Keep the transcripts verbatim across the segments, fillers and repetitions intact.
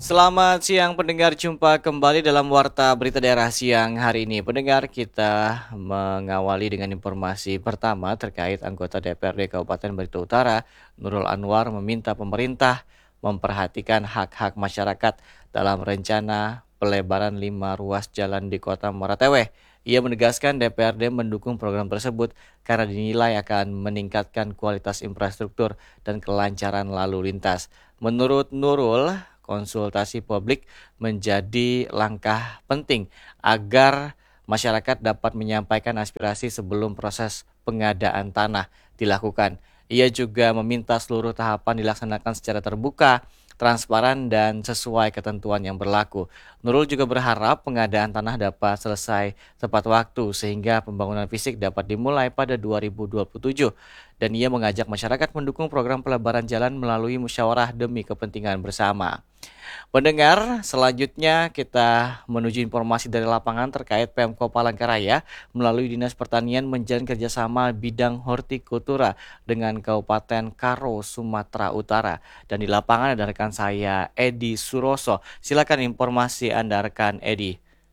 Selamat siang pendengar, jumpa kembali dalam Warta Berita Daerah siang hari ini. Pendengar, kita mengawali dengan informasi pertama terkait anggota D P R D Kabupaten Barito Utara, Nurul Anwar, meminta pemerintah memperhatikan hak-hak masyarakat dalam rencana pelebaran lima ruas jalan di Kota Maratewe. Ia menegaskan D P R D mendukung program tersebut karena dinilai akan meningkatkan kualitas infrastruktur dan kelancaran lalu lintas. Menurut Nurul, konsultasi publik menjadi langkah penting agar masyarakat dapat menyampaikan aspirasi sebelum proses pengadaan tanah dilakukan. Ia juga meminta seluruh tahapan dilaksanakan secara terbuka, transparan, dan sesuai ketentuan yang berlaku. Nurul juga berharap pengadaan tanah dapat selesai tepat waktu sehingga pembangunan fisik dapat dimulai pada dua ribu dua puluh tujuh. Dan ia mengajak masyarakat mendukung program pelebaran jalan melalui musyawarah demi kepentingan bersama. Pendengar, selanjutnya kita menuju informasi dari lapangan terkait Pemko Palangkaraya melalui Dinas Pertanian menjalin kerjasama bidang hortikultura dengan Kabupaten Karo, Sumatera Utara. Dan di lapangan ada rekan saya, Edi Suroso. Silakan informasi Anda, rekan Edi.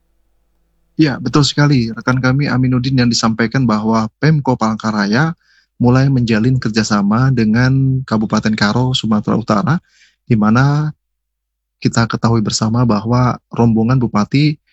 Ya, betul sekali. Rekan kami Aminuddin yang disampaikan bahwa Pemko Palangkaraya mulai menjalin kerjasama dengan Kabupaten Karo, Sumatera Utara, di mana kita ketahui bersama bahwa rombongan Bupati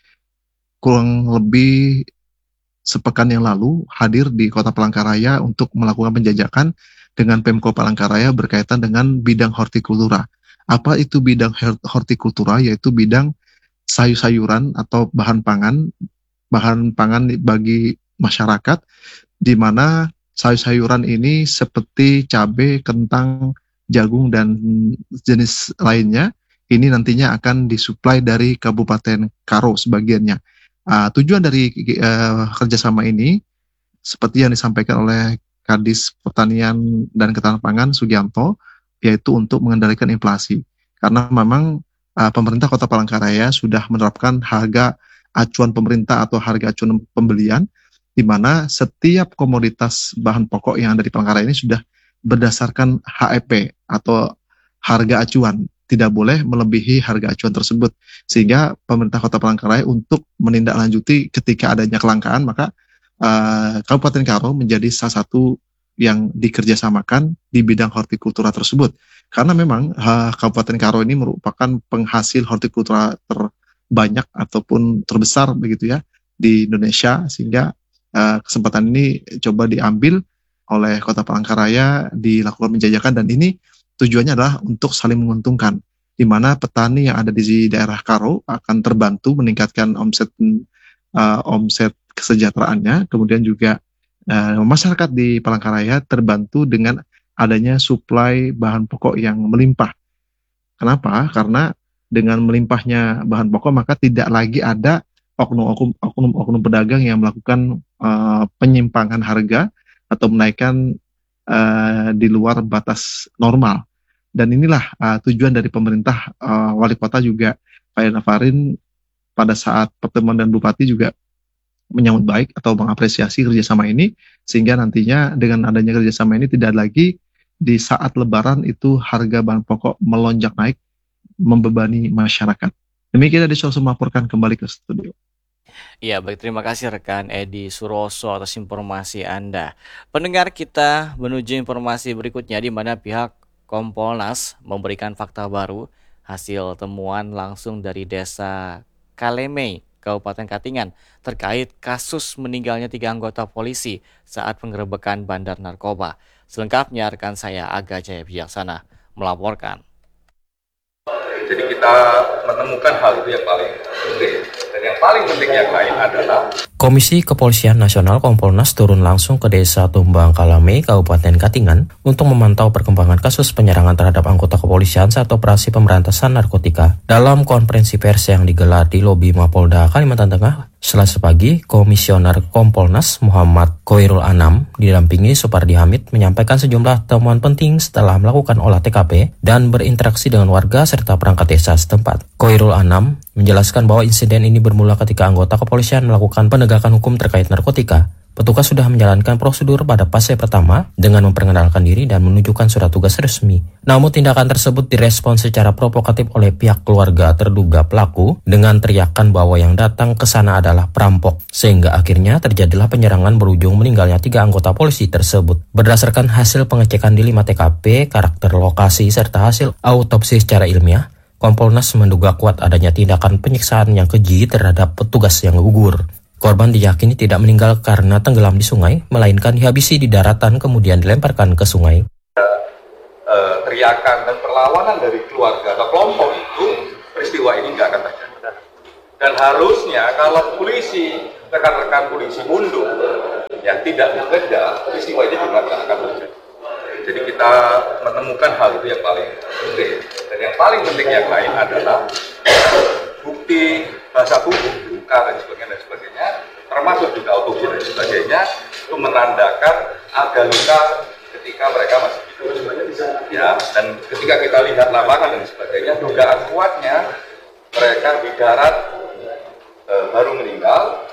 kurang lebih sepekan yang lalu hadir di Kota Palangkaraya untuk melakukan penjajakan dengan Pemko Palangkaraya berkaitan dengan bidang hortikultura. Apa itu bidang hortikultura? Yaitu bidang sayur-sayuran atau bahan pangan, bahan pangan bagi masyarakat, di mana sayur-sayuran ini seperti cabai, kentang, jagung, dan jenis lainnya, ini nantinya akan disuplai dari Kabupaten Karo sebagiannya. Uh, tujuan dari uh, kerjasama ini, seperti yang disampaikan oleh Kadis Pertanian dan Ketahanan Pangan Sugianto, yaitu untuk mengendalikan inflasi. Karena memang uh, pemerintah Kota Palangkaraya sudah menerapkan harga acuan pemerintah atau harga acuan pembelian, di mana setiap komoditas bahan pokok yang ada di Palangkaraya ini sudah berdasarkan H E P atau harga acuan, tidak boleh melebihi harga acuan tersebut. Sehingga pemerintah Kota Palangkaraya untuk menindaklanjuti ketika adanya kelangkaan, maka uh, Kabupaten Karo menjadi salah satu yang dikerjasamakan di bidang hortikultura tersebut. Karena memang uh, Kabupaten Karo ini merupakan penghasil hortikultura terbanyak ataupun terbesar begitu ya di Indonesia, sehingga uh, kesempatan ini coba diambil oleh Kota Palangkaraya, dilakukan penjajakan, dan ini tujuannya adalah untuk saling menguntungkan, di mana petani yang ada di daerah Karo akan terbantu meningkatkan omset uh, omset kesejahteraannya, kemudian juga uh, masyarakat di Palangkaraya terbantu dengan adanya suplai bahan pokok yang melimpah. Kenapa? Karena dengan melimpahnya bahan pokok, maka tidak lagi ada oknum-oknum pedagang yang melakukan uh, penyimpangan harga atau menaikkan uh, di luar batas normal. Dan inilah uh, tujuan dari pemerintah. uh, Wali Kota juga Pak Yana Farin pada saat pertemuan dan Bupati juga menyambut baik atau mengapresiasi kerjasama ini, sehingga nantinya dengan adanya kerjasama ini tidak lagi di saat Lebaran itu harga bahan pokok melonjak naik, membebani masyarakat. Demikian dari Suroso melaporkan kembali ke studio. Ya, baik, terima kasih rekan Edi Suroso atas informasi Anda. Pendengar, kita menuju informasi berikutnya, di mana pihak Kompolnas memberikan fakta baru hasil temuan langsung dari Desa Kalemei, Kabupaten Katingan, terkait kasus meninggalnya tiga anggota polisi saat penggerebekan bandar narkoba. Selengkapnya rekan saya Aga Jaya Bijaksana melaporkan. Jadi kita menemukan hal itu yang paling penting. Dan yang paling penting yang lain adalah Komisi Kepolisian Nasional Kompolnas turun langsung ke Desa Tumbang Kalemei, Kabupaten Katingan untuk memantau perkembangan kasus penyerangan terhadap anggota kepolisian saat operasi pemberantasan narkotika. Dalam konferensi pers yang digelar di lobi Mapolda Kalimantan Tengah, Selasa pagi, Komisioner Kompolnas Muhammad Khoirul Anam didampingi Supardi Hamid menyampaikan sejumlah temuan penting setelah melakukan olah T K P dan berinteraksi dengan warga serta perangkat desa setempat. Khoirul Anam menjelaskan bahwa insiden ini bermula ketika anggota kepolisian melakukan penegakan hukum terkait narkotika Petugas sudah menjalankan prosedur pada fase pertama dengan memperkenalkan diri dan menunjukkan surat tugas resmi. Namun tindakan tersebut direspons secara provokatif oleh pihak keluarga terduga pelaku dengan teriakan bahwa yang datang ke sana adalah perampok. Sehingga akhirnya terjadilah penyerangan berujung meninggalnya tiga anggota polisi tersebut. Berdasarkan hasil pengecekan di lima T K P, karakter lokasi, serta hasil autopsi secara ilmiah, Kompolnas menduga kuat adanya tindakan penyiksaan yang keji terhadap petugas yang gugur. Korban diyakini tidak meninggal karena tenggelam di sungai, melainkan dihabisi di daratan kemudian dilemparkan ke sungai. Uh, teriakan dan perlawanan dari keluarga atau kelompok itu, peristiwa ini nggak akan terjadi. Dan harusnya kalau polisi, rekan-rekan polisi mundur, ya tidak bekerja, peristiwa ini juga nggak akan terjadi. Jadi kita menemukan hal itu yang paling penting. Dan yang paling penting yang lain adalah bukti bahasa tubuh, luka dan sebagainya dan sebagainya, termasuk juga autopsi dan sebagainya, itu menandakan ada luka ketika mereka masih hidup. Ya, dan ketika kita lihat lapangan dan sebagainya, dugaan kuatnya mereka di darat e, baru meninggal.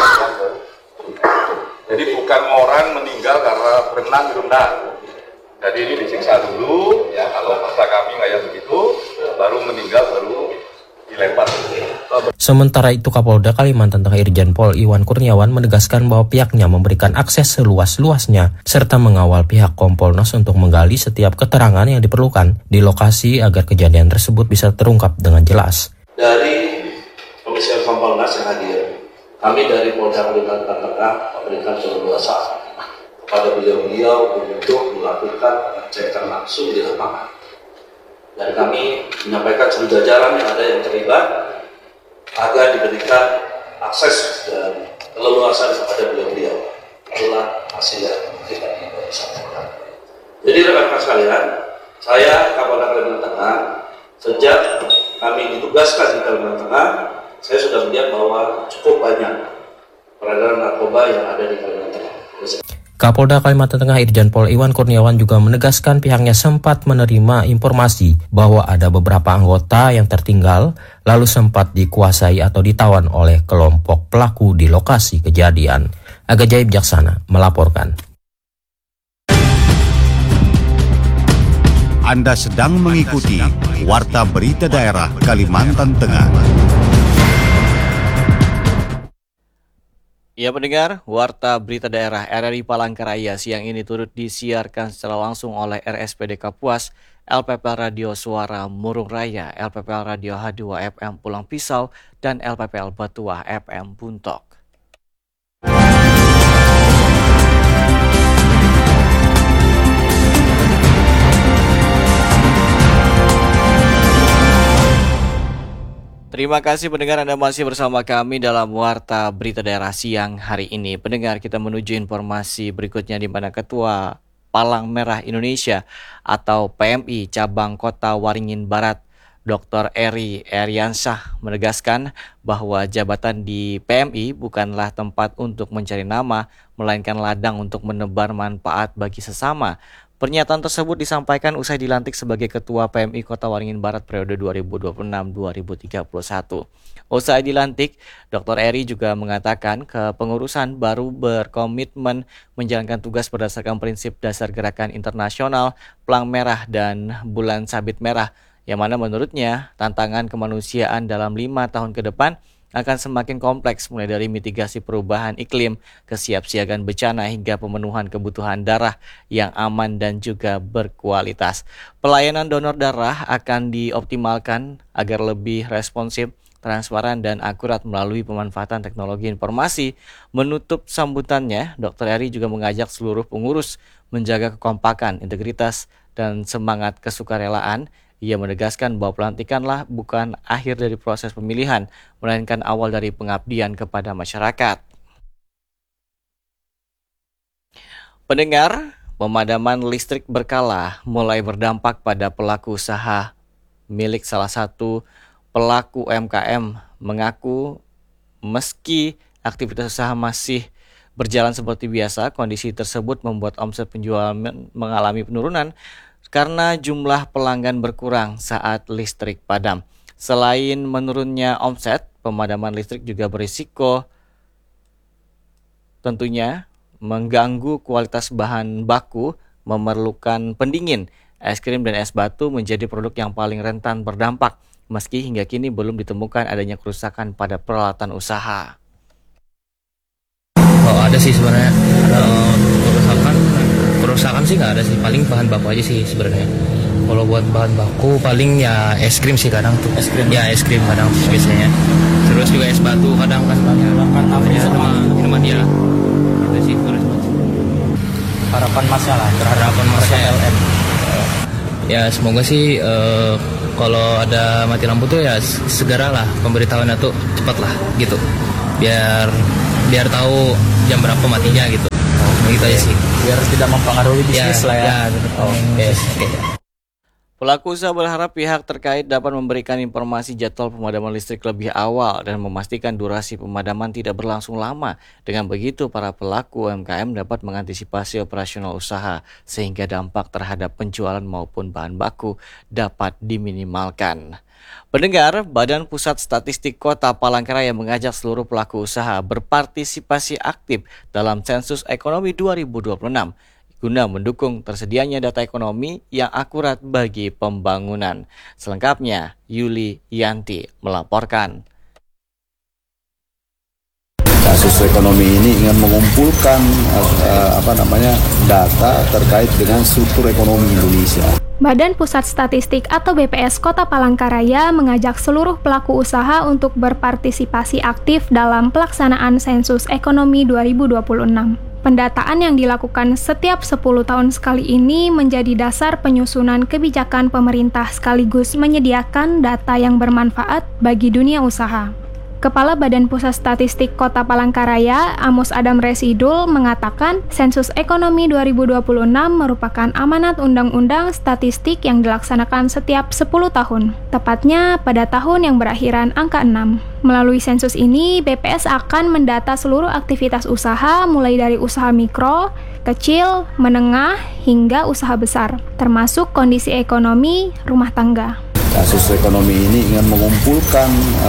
Jadi bukan orang meninggal karena berenang di renang. Jadi ini disiksa dulu, ya kalau bahasa kami kayak begitu, baru meninggal, baru dilempar. Sementara itu Kapolda Kalimantan Tengah Irjen Pol Iwan Kurniawan menegaskan bahwa pihaknya memberikan akses seluas-luasnya serta mengawal pihak Kompolnas untuk menggali setiap keterangan yang diperlukan di lokasi agar kejadian tersebut bisa terungkap dengan jelas. Dari Komisioner Kompolnas yang hadir, kami dari Polda Kalimantan Tengah memberikan keleluasaan kepada beliau-beliau untuk melakukan pengecekan langsung di lapangan. Dan kami menyampaikan seluruh jajaran yang ada yang terlibat agar diberikan akses dan keleluasaan kepada beliau-beliau. Itulah hasil yang kita sampaikan. Jadi rekan-rekan sekalian, saya Kapolda Kalimantan Tengah, sejak kami ditugaskan di Kalimantan Tengah, saya sudah melihat bahwa cukup banyak peredaran narkoba yang ada di Kalimantan Tengah. Kapolda Kalimantan Tengah Irjen Pol Iwan Kurniawan juga menegaskan pihaknya sempat menerima informasi bahwa ada beberapa anggota yang tertinggal lalu sempat dikuasai atau ditawan oleh kelompok pelaku di lokasi kejadian. Agajaib Jaksana melaporkan. Anda sedang mengikuti Warta Berita Daerah Kalimantan Tengah. Ya pendengar, Warta Berita Daerah R R I Palangkaraya siang ini turut disiarkan secara langsung oleh R S P D Kapuas, L P P L Radio Suara Murung Raya, L P P L Radio H dua F M Pulang Pisau, dan L P P L Batuah F M Buntok. Terima kasih pendengar, Anda masih bersama kami dalam Warta Berita Daerah siang hari ini. Pendengar, kita menuju informasi berikutnya di mana Ketua Palang Merah Indonesia atau P M I Cabang Kota Waringin Barat, Doktor Eri Eriansyah menegaskan bahwa jabatan di P M I bukanlah tempat untuk mencari nama, melainkan ladang untuk menebar manfaat bagi sesama. Pernyataan tersebut disampaikan usai dilantik sebagai Ketua P M I Kota Waringin Barat periode dua ribu dua puluh enam sampai dua ribu tiga puluh satu. Usai dilantik, Doktor Eri juga mengatakan kepengurusan baru berkomitmen menjalankan tugas berdasarkan prinsip dasar gerakan internasional Pelang Merah dan Bulan Sabit Merah, yang mana menurutnya tantangan kemanusiaan dalam lima tahun ke depan akan semakin kompleks, mulai dari mitigasi perubahan iklim, kesiapsiagaan bencana, hingga pemenuhan kebutuhan darah yang aman dan juga berkualitas. Pelayanan donor darah akan dioptimalkan agar lebih responsif, transparan, dan akurat melalui pemanfaatan teknologi informasi. Menutup sambutannya, Doktor Eri juga mengajak seluruh pengurus menjaga kekompakan, integritas, dan semangat kesukarelaan. Ia menegaskan bahwa pelantikanlah bukan akhir dari proses pemilihan, melainkan awal dari pengabdian kepada masyarakat. Pendengar, pemadaman listrik berkala mulai berdampak pada pelaku usaha milik salah satu pelaku U M K M mengaku meski aktivitas usaha masih berjalan seperti biasa, kondisi tersebut membuat omset penjualan mengalami penurunan karena jumlah pelanggan berkurang saat listrik padam. Selain menurunnya omset, pemadaman listrik juga berisiko tentunya mengganggu kualitas bahan baku, memerlukan pendingin. Es krim dan es batu menjadi produk yang paling rentan berdampak, meski hingga kini belum ditemukan adanya kerusakan pada peralatan usaha. Oh, ada sih sebenarnya. Uh, kerusakan, kerusakan sih nggak ada sih. Paling bahan baku aja sih sebenarnya. Kalau buat bahan baku paling ya es krim sih kadang tuh. Es krim. Ya es krim kadang biasanya. Terus juga es batu kadang kan. Ya, sama minuman ya. Itu sih terus. Harapan masalah Harapan masalah L M. Ya semoga sih uh, kalau ada mati lampu tuh ya segeralah pemberitahuannya tuh cepat lah gitu. Biar biar tahu jam berapa matinya gitu. Oh, gitu aja sih. Biar tidak mempengaruhi bisnis ya, lah ya. ya oh, Oke. Okay. Okay. Pelaku usaha berharap pihak terkait dapat memberikan informasi jadwal pemadaman listrik lebih awal dan memastikan durasi pemadaman tidak berlangsung lama. Dengan begitu, para pelaku U M K M dapat mengantisipasi operasional usaha sehingga dampak terhadap penjualan maupun bahan baku dapat diminimalkan. Pendengar, Badan Pusat Statistik Kota Palangkaraya mengajak seluruh pelaku usaha berpartisipasi aktif dalam sensus ekonomi dua ribu dua puluh enam. Guna mendukung tersedianya data ekonomi yang akurat bagi pembangunan. Selengkapnya, Yuli Yanti melaporkan. Kasus ekonomi ini ingin mengumpulkan uh, apa namanya data terkait dengan struktur ekonomi Indonesia. Badan Pusat Statistik atau B P S Kota Palangkaraya mengajak seluruh pelaku usaha untuk berpartisipasi aktif dalam pelaksanaan sensus ekonomi dua ribu dua puluh enam. Pendataan yang dilakukan setiap sepuluh tahun sekali ini menjadi dasar penyusunan kebijakan pemerintah sekaligus menyediakan data yang bermanfaat bagi dunia usaha. Kepala Badan Pusat Statistik Kota Palangkaraya, Amos Adam Residul, mengatakan sensus ekonomi dua ribu dua puluh enam merupakan amanat undang-undang statistik yang dilaksanakan setiap sepuluh tahun, tepatnya pada tahun yang berakhiran angka enam. Melalui sensus ini, B P S akan mendata seluruh aktivitas usaha mulai dari usaha mikro, kecil, menengah, hingga usaha besar, termasuk kondisi ekonomi rumah tangga. Kasus ekonomi ini ingin mengumpulkan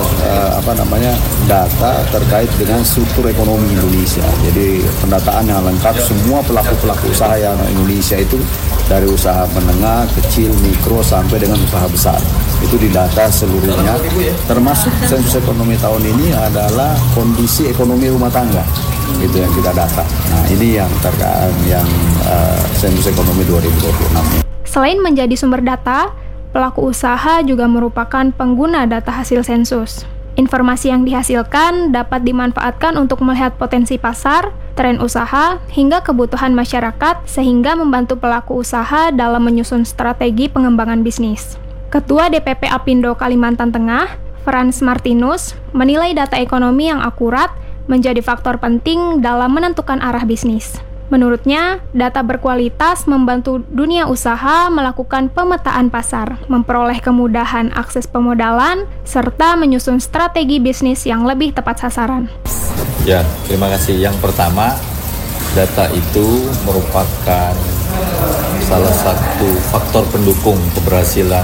uh, apa namanya data terkait dengan struktur ekonomi Indonesia. Jadi pendataan yang lengkap semua pelaku-pelaku usaha yang Indonesia itu dari usaha menengah, kecil, mikro sampai dengan usaha besar. Itu didata seluruhnya. Termasuk sensus ekonomi tahun ini adalah kondisi ekonomi rumah tangga. Itu yang kita data. Nah, ini yang terkait yang uh, sensus ekonomi dua ribu dua puluh enam ini. Selain menjadi sumber data, pelaku usaha juga merupakan pengguna data hasil sensus. Informasi yang dihasilkan dapat dimanfaatkan untuk melihat potensi pasar, tren usaha, hingga kebutuhan masyarakat sehingga membantu pelaku usaha dalam menyusun strategi pengembangan bisnis. Ketua D P P Apindo Kalimantan Tengah, Frans Martinus, menilai data ekonomi yang akurat menjadi faktor penting dalam menentukan arah bisnis. Menurutnya, data berkualitas membantu dunia usaha melakukan pemetaan pasar, memperoleh kemudahan akses pemodalan, serta menyusun strategi bisnis yang lebih tepat sasaran. Ya, terima kasih. Yang pertama, data itu merupakan salah satu faktor pendukung keberhasilan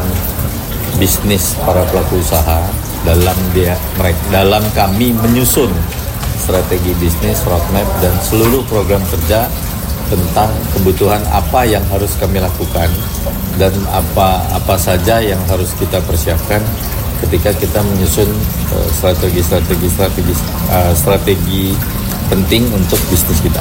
bisnis para pelaku usaha dalam dia mereka dalam kami menyusun strategi bisnis, roadmap, dan seluruh program kerja tentang kebutuhan apa yang harus kami lakukan dan apa apa saja yang harus kita persiapkan ketika kita menyusun uh, strategi-strategi strategi uh, strategi penting untuk bisnis kita.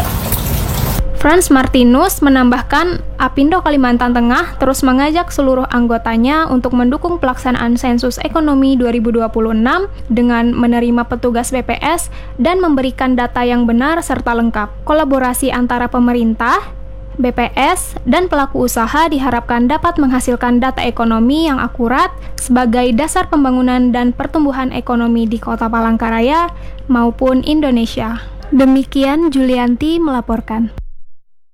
Frans Martinus menambahkan, Apindo Kalimantan Tengah terus mengajak seluruh anggotanya untuk mendukung pelaksanaan sensus ekonomi dua ribu dua puluh enam dengan menerima petugas B P S dan memberikan data yang benar serta lengkap. Kolaborasi antara pemerintah, B P S, dan pelaku usaha diharapkan dapat menghasilkan data ekonomi yang akurat sebagai dasar pembangunan dan pertumbuhan ekonomi di Kota Palangkaraya maupun Indonesia. Demikian Julianti melaporkan.